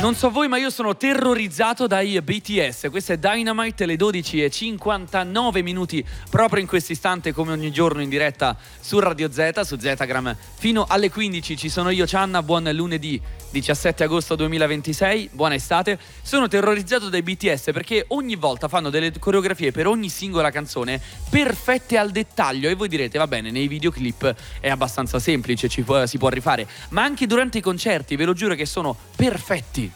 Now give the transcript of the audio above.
Non so voi, ma io sono terrorizzato dai BTS. Questa è Dynamite, le 12:59 proprio in questo istante, come ogni giorno in diretta su Radio Z, su Zetagram fino alle 15. Ci sono io, Cianna. Buon lunedì 17 agosto 2026, buona estate. Sono terrorizzato dai BTS perché ogni volta fanno delle coreografie per ogni singola canzone perfette al dettaglio, e voi direte va bene, nei videoclip è abbastanza semplice, si può rifare, ma anche durante i concerti ve lo giuro che sono perfetti.